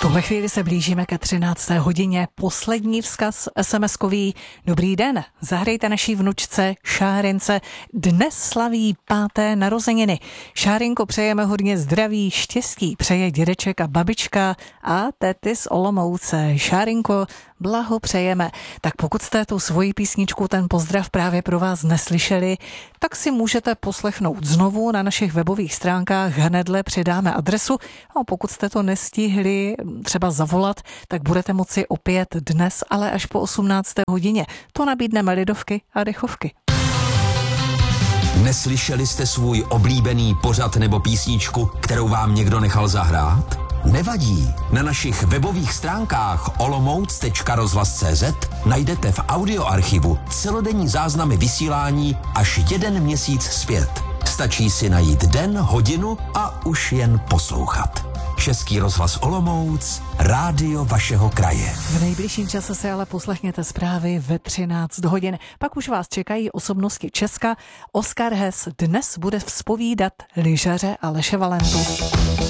tuhle chvíli se blížíme ke 13. hodině. Poslední vzkaz SMS-kový. Dobrý den, zahrajte naší vnučce Šárince. Dnes slaví 5. narozeniny. Šárinko, přejeme hodně zdraví, štěstí, přeje dědeček a babička a tety z Olomouce. Šárinko, blahopřejeme. Tak pokud jste tu svoji písničku, ten pozdrav právě pro vás neslyšeli, tak si můžete poslechnout znovu na našich webových stránkách. Hnedle přidáme adresu a pokud jste to nestihli třeba zavolat, tak budete moci opět dnes, ale až po 18. hodině. To nabídneme lidovky a dechovky. Neslyšeli jste svůj oblíbený pořad nebo písničku, kterou vám někdo nechal zahrát? Nevadí. Na našich webových stránkách olomouc.rozhlas.cz najdete v audioarchivu celodenní záznamy vysílání až 1 měsíc zpět. Stačí si najít den, hodinu a už jen poslouchat. Český rozhlas Olomouc, rádio vašeho kraje. V nejbližším čase se ale poslechněte zprávy ve 13 hodin. Pak už vás čekají osobnosti Česka. Oskar Hess dnes bude vzpovídat lyžaře Aleše Valentu.